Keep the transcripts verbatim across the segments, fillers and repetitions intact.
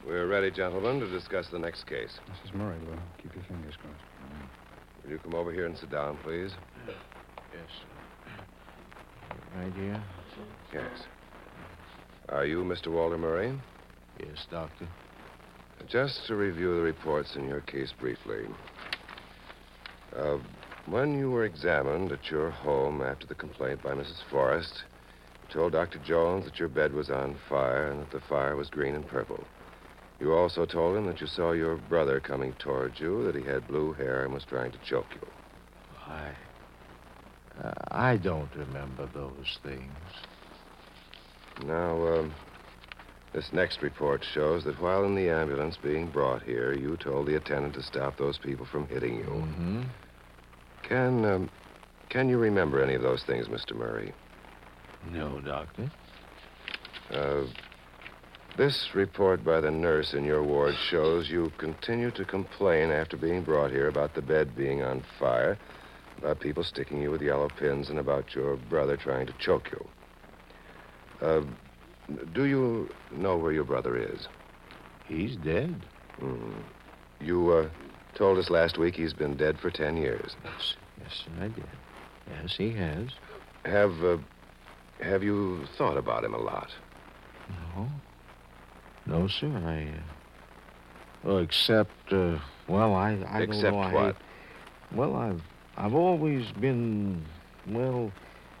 We're ready, gentlemen, to discuss the next case. Missus Murray, Lou. Keep your fingers crossed. Will you come over here and sit down, please? Yes. Right here? Yes. Are you Mister Walter Murray? Yes, Doctor. Just to review the reports in your case briefly. Uh, when you were examined at your home after the complaint by Missus Forrest, you told Doctor Jones that your bed was on fire and that the fire was green and purple. You also told him that you saw your brother coming towards you, that he had blue hair and was trying to choke you. I... Uh, I don't remember those things. Now, uh, this next report shows that while in the ambulance being brought here, you told the attendant to stop those people from hitting you. Mm-hmm. Can, um, can you remember any of those things, Mister Murray? No, Doctor. Uh, this report by the nurse in your ward shows you continue to complain after being brought here about the bed being on fire, about people sticking you with yellow pins, and about your brother trying to choke you. Uh, do you know where your brother is? He's dead. Mm. You uh, told us last week he's been dead for ten years. Yes, yes, I did. Yes, he has. Have, uh, have you thought about him a lot? No. No, sir. I, uh... Well, except, uh, well, I, I Except don't know. what? I, well, I've, I've always been, well...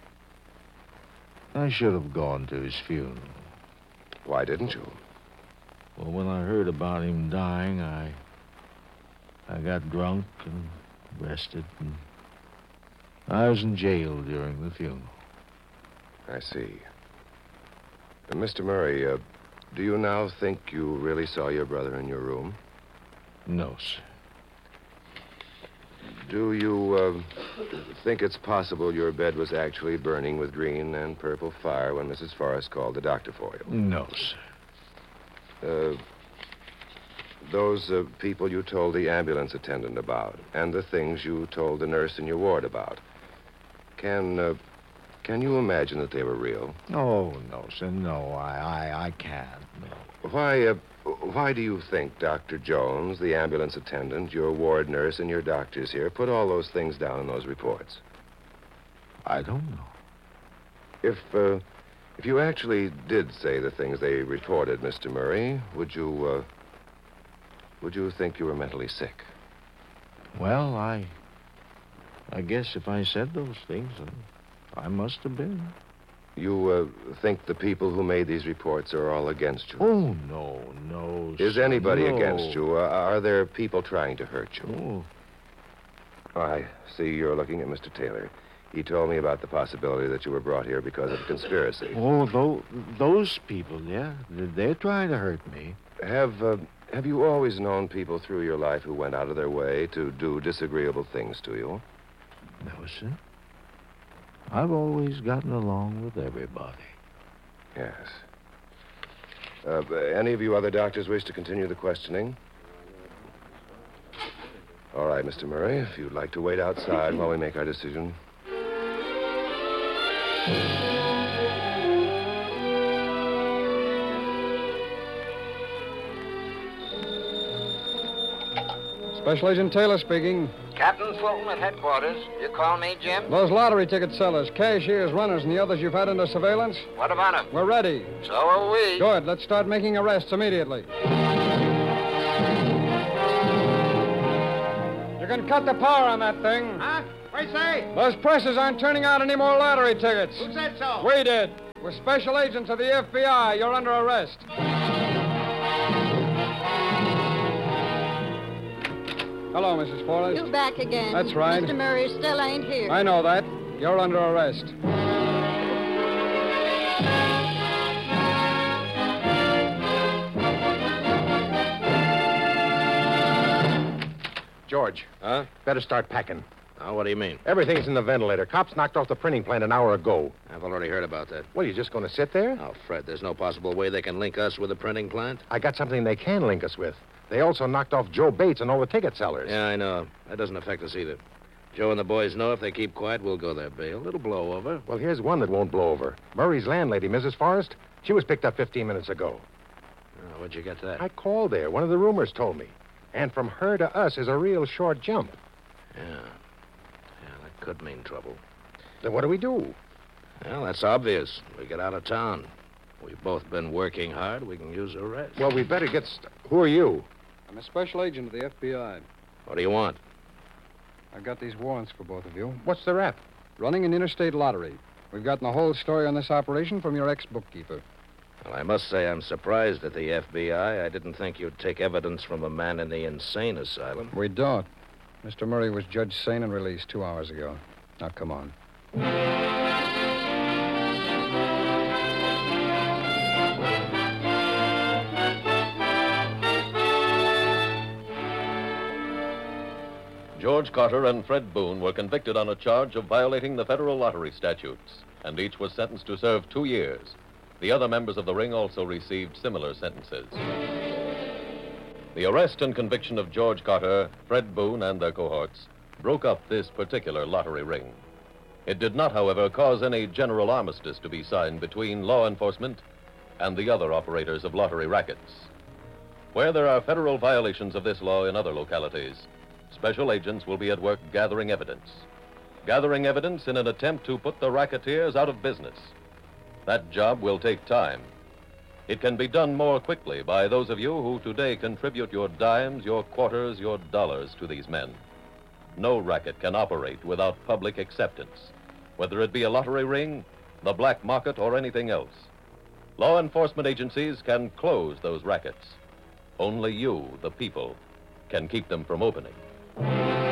I should have gone to his funeral. Why didn't you? Well, when I heard about him dying, I... I got drunk and rested, and I was in jail during the funeral. I see. Uh, Mister Murray, uh, do you now think you really saw your brother in your room? No, sir. Do you uh, think it's possible your bed was actually burning with green and purple fire when Missus Forrest called the doctor for you? No, sir. Uh, those uh, people you told the ambulance attendant about, and the things you told the nurse in your ward about, can uh, can you imagine that they were real? Oh, no, sir. No, I I, I can't. No. Why, uh, why do you think Doctor Jones, the ambulance attendant, your ward nurse, and your doctors here put all those things down in those reports? I don't know. If, uh, if you actually did say the things they reported, Mister Murray, would you, uh, would you think you were mentally sick? Well, I... I guess if I said those things, I must have been. You, uh, think the people who made these reports are all against you? Oh, no, no, Is sir, anybody no. against you? Uh, are there people trying to hurt you? Oh. I see you're looking at Mister Taylor. He told me about the possibility that you were brought here because of a conspiracy. Oh, those, those people, yeah. They're trying to hurt me. Have, uh, have you always known people through your life who went out of their way to do disagreeable things to you? No, sir. I've always gotten along with everybody. Yes. Uh, any of you other doctors wish to continue the questioning? All right, Mister Murray, if you'd like to wait outside while we make our decision. Special Agent Taylor speaking. Captain Fulton at headquarters. You call me, Jim? Those lottery ticket sellers, cashiers, runners, and the others you've had under surveillance, What about them? we're ready. So are we. Good. Let's start making arrests immediately. You can cut the power on that thing. Huh? What do you say? Those presses aren't turning out any more lottery tickets. Who said so? We did. We're special agents of the F B I. You're under arrest. Hello, Missus Forrest. You back again. That's right. Mister Murray still ain't here. I know that. You're under arrest. George. Huh? Better start packing. Now, what do you mean? Everything's in the ventilator. Cops knocked off the printing plant an hour ago. I've already heard about that. What, are you just going to sit there? Oh, Fred, there's no possible way they can link us with the printing plant. I got something they can link us with. They also knocked off Joe Bates and all the ticket sellers. Yeah, I know. That doesn't affect us either. Joe and the boys know if they keep quiet, we'll go their bail. It'll blow over. Well, here's one that won't blow over. Murray's landlady, Missus Forrest, she was picked up fifteen minutes ago. Oh, where'd you get that? I called there. One of the roomers told me. And from her to us is a real short jump. Yeah. Yeah, that could mean trouble. Then what do we do? Well, that's obvious. We get out of town. We've both been working hard. We can use a rest. Well, we'd better get... St- Who are you? I'm a special agent of the F B I. What do you want? I've got these warrants for both of you. What's the rap? Running an interstate lottery. We've gotten the whole story on this operation from your ex-bookkeeper. Well, I must say I'm surprised at the F B I. I didn't think you'd take evidence from a man in the insane asylum. We don't. Mister Murray was judged sane and released two hours ago. Now, come on. George Carter and Fred Boone were convicted on a charge of violating the federal lottery statutes, and each was sentenced to serve two years. The other members of the ring also received similar sentences. The arrest and conviction of George Carter, Fred Boone, and their cohorts broke up this particular lottery ring. It did not, however, cause any general armistice to be signed between law enforcement and the other operators of lottery rackets. Where there are federal violations of this law in other localities, special agents will be at work gathering evidence. Gathering evidence in an attempt to put the racketeers out of business. That job will take time. It can be done more quickly by those of you who today contribute your dimes, your quarters, your dollars to these men. No racket can operate without public acceptance, whether it be a lottery ring, the black market, or anything else. Law enforcement agencies can close those rackets. Only you, the people, can keep them from opening.